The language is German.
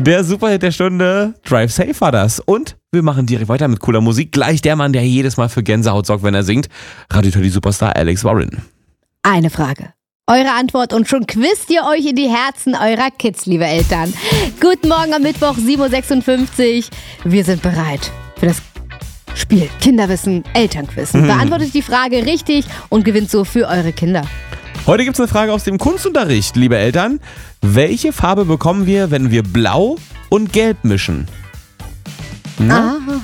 Der Superhit der Stunde, Drive Safe war das. Und wir machen direkt weiter mit cooler Musik. Gleich der Mann, der jedes Mal für Gänsehaut sorgt, wenn er singt. Radio Teddy Superstar Alex Warren. Eine Frage. Eure Antwort und schon quizt ihr euch in die Herzen eurer Kids, liebe Eltern. Guten Morgen am Mittwoch, 7.56 Uhr. Wir sind bereit für das Spiel Kinderwissen, Elternquissen. Beantwortet die Frage richtig und gewinnt so für eure Kinder. Heute gibt es eine Frage aus dem Kunstunterricht, liebe Eltern. Welche Farbe bekommen wir, wenn wir Blau und Gelb mischen? Na?